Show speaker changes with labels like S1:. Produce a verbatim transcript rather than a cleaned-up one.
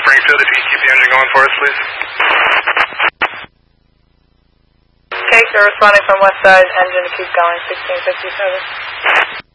S1: Springfield, if you can keep the engine going for us, please.
S2: Okay, they're responding from west side, engine to keep going, sixteen fifty-seven.